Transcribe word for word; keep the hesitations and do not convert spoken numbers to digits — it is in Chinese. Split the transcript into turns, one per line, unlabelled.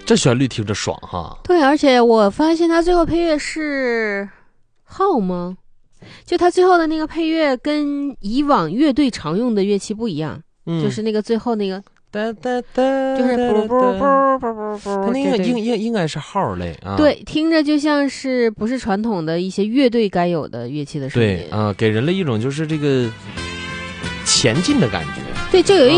这旋律听着爽哈。
对，而且我发现他最后配乐是号吗？就他最后的那个配乐跟以往乐队常用的乐器不一样，嗯、就是那个最后那个
哒哒哒，
就是啵啵啵啵啵啵，
他那个应应应该是号类啊。
对，听着就像是不是传统的一些乐队该有的乐器的声音。
对啊、呃，给人了一种就是这个前进的感觉。
对，就有一